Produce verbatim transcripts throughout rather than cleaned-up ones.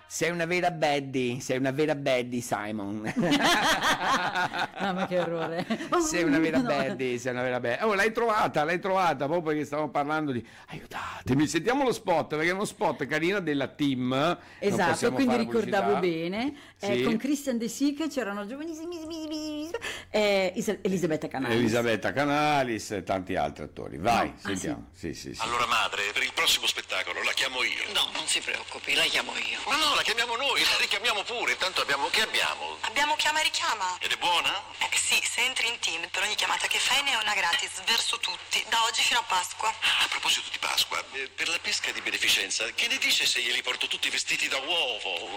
Sei una vera baddie, sei una vera baddie, Simon. Mamma che orrore. Sei una vera No. baddie, sei una vera baddie. Oh, l'hai trovata, l'hai trovata, proprio perché stavamo parlando di aiutatemi. Sentiamo lo spot, perché è uno spot carino della team. Non Esatto, possiamo quindi fare ricordavo pubblicità. bene, eh, Sì. con Christian De Sica c'erano giovanissimi, eh, Isa- Elisabetta Canalis. Elisabetta Canalis e tanti altri attori. Vai, No, ah, sentiamo. Sì, sì, sì. Allora madre, per il prossimo spettacolo la chiamo io. No, non si preoccupi, la chiamo io. Ma no, la chiamiamo noi, la richiamiamo pure, intanto abbiamo... che abbiamo? Abbiamo chiama e richiama. Ed è buona? Eh sì, se entri in team per ogni chiamata che fai ne è una gratis verso tutti, da oggi fino a Pasqua. A proposito di Pasqua, eh, per la pesca di beneficenza, che ne dice se glieli porto tutti vestiti da uovo?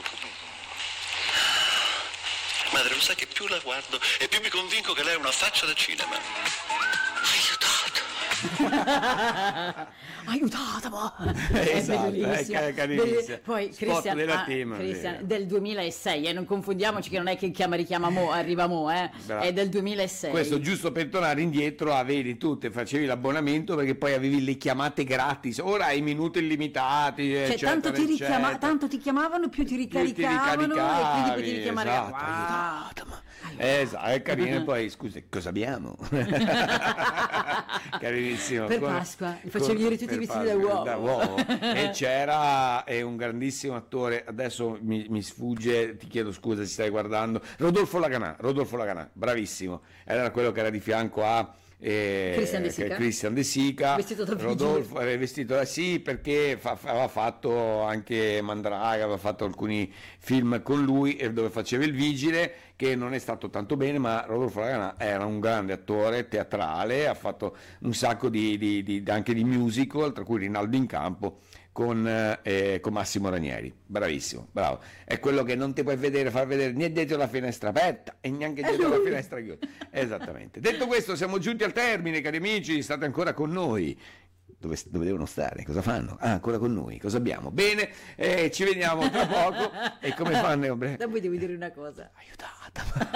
Madre, lo sai che più la guardo e più mi convinco che lei è una faccia da cinema. Aiutato! Aiutatemi! Esatto, È bellissima. è carinissima. Belli- Poi Spot Christian, della ah, team, Christian sì. del duemilasei, e eh, non confondiamoci che non è che chiama richiama mo, arriva mo, eh. Bravo. È del duemilasei. Questo giusto per tornare indietro, avevi tu, te facevi l'abbonamento perché poi avevi le chiamate gratis, ora hai minuti illimitati, Cioè, eccetera, tanto, ti richiama- eccetera. tanto ti chiamavano, più ti Più ti ricaricavano, e quindi ricaricavi, potevi richiamare. esatto, Wow. aiutatemi. Esatto, è carino. E poi scusa, cosa abbiamo? Carinissimo. Per Come- Pasqua, li facevi ieri tutti per vestiti Pasqua, da uovo. E c'era è un grandissimo attore, adesso mi, mi sfugge, ti chiedo scusa se stai guardando, Rodolfo Laganà, Rodolfo Laganà, bravissimo, era quello che era di fianco a eh, Christian De Sica. Christian De Sica. Vestito da Rodolfo era vestito da sì, perché fa- fa- aveva fatto anche Mandraga, aveva fatto alcuni film con lui e dove faceva il vigile, che non è stato tanto bene, ma Rodolfo Laganà era un grande attore teatrale, ha fatto un sacco di, di- di- anche di musical, tra cui Rinaldo in campo con, eh, con Massimo Ranieri, bravissimo, bravo, è quello che non ti puoi vedere, far vedere né dietro la finestra aperta e neanche dietro la finestra chiusa, esattamente. Detto questo, siamo giunti al termine, cari amici, state ancora con noi. Dove, dove devono stare? Cosa fanno? Ah, ancora con noi, cosa abbiamo? Bene, eh, ci vediamo tra poco. E come fanno? Dopo devi dire una cosa. Aiutatemi.